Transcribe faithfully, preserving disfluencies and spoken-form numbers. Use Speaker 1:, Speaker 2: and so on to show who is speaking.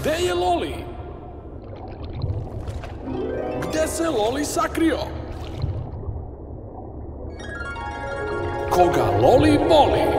Speaker 1: gde je Loli? Gde se Loli sakrio? Koga Loli boli?